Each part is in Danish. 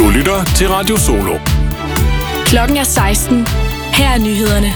Du lytter til Radio Solo. Klokken er 16. Her er nyhederne.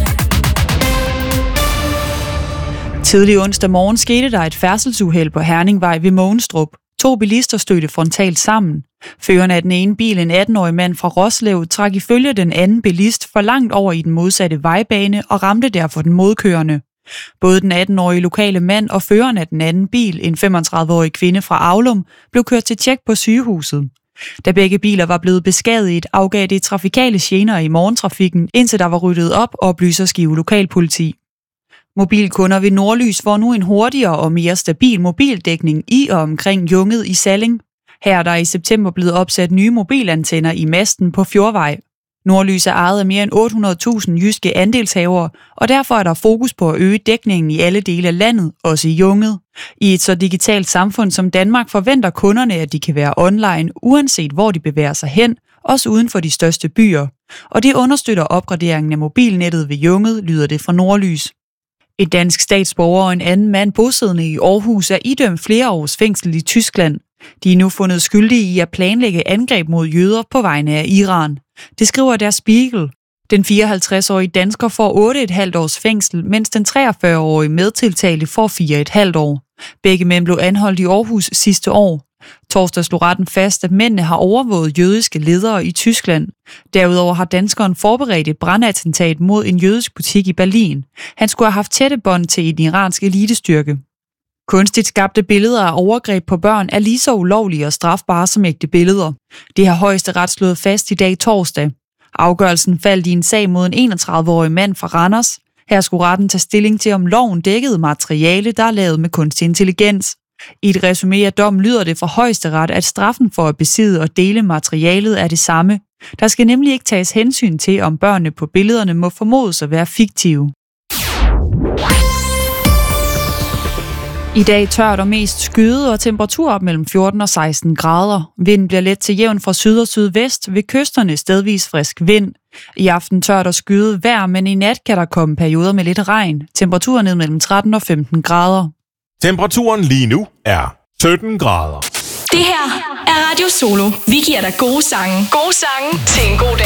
Tidlig onsdag morgen skete der et færdselsuheld på Herningvej ved Mogenstrup. 2 bilister stødte frontalt sammen. Føreren af den ene bil, en 18-årig mand fra Roslev, trak ifølge den anden bilist for langt over i den modsatte vejbane og ramte derfor den modkørende. Både den 18-årige lokale mand og føreren af den anden bil, en 35-årig kvinde fra Aulum, blev kørt til tjek på sygehuset. Da begge biler var blevet beskadiget, afgav det trafikale gener i morgentrafikken, indtil der var ryddet op, oplyser Skive Lokalpoliti. Mobilkunder ved Nordlys får nu en hurtigere og mere stabil mobildækning i og omkring Junget i Salling. Her er der i september blevet opsat nye mobilantenner i masten på Fjordvej. Nordlys er ejet af mere end 800.000 jyske andelshavere, og derfor er der fokus på at øge dækningen i alle dele af landet, også i Junget. I et så digitalt samfund som Danmark forventer kunderne, at de kan være online, uanset hvor de bevæger sig hen, også uden for de største byer. Og det understøtter opgraderingen af mobilnettet ved Junget, lyder det fra Nordlys. Et dansk statsborger og en anden mand bosiddende i Aarhus er idømt flere års fængsel i Tyskland. De er nu fundet skyldige i at planlægge angreb mod jøder på vegne af Iran. Det skriver Der Spiegel. Den 54-årige dansker får 8,5 års fængsel, mens den 43-årige medtiltalte får 4,5 år. Begge mænd blev anholdt i Aarhus sidste år. Torsdag slog retten fast, at mændene har overvåget jødiske ledere i Tyskland. Derudover har danskeren forberedt et brandattentat mod en jødisk butik i Berlin. Han skulle have haft tætte bånd til en iransk elitestyrke. Kunstigt skabte billeder af overgreb på børn er lige så ulovlige og strafbare som ægte billeder. Det har Højesteret slået fast i dag torsdag. Afgørelsen faldt i en sag mod en 31-årig mand fra Randers. Her skulle retten tage stilling til, om loven dækkede materiale, der er lavet med kunstig intelligens. I et resumé af dommen lyder det fra Højesteret, at straffen for at besidde og dele materialet er det samme. Der skal nemlig ikke tages hensyn til, om børnene på billederne må formodes at være fiktive. I dag tørt og mest skyet og temperatur op mellem 14 og 16 grader. Vinden bliver let til jævn fra syd og sydvest, ved kysterne stedvis frisk vind. I aften tørt og skyet vejr, men i nat kan der komme perioder med lidt regn. Temperaturen ned mellem 13 og 15 grader. Temperaturen lige nu er 17 grader. Det her er Radio Solo. Vi giver dig gode sange. Gode sange til en god dag.